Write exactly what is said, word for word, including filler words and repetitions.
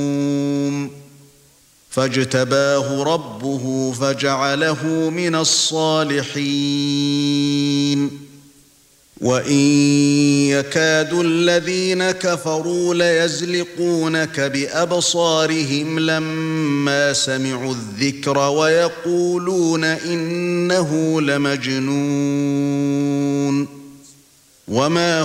فاجتباه ربه فجعله من الصالحين وإن يكاد الذين كفروا ليزلقونك بأبصارهم لما سمعوا الذكر ويقولون إنه لمجنون وما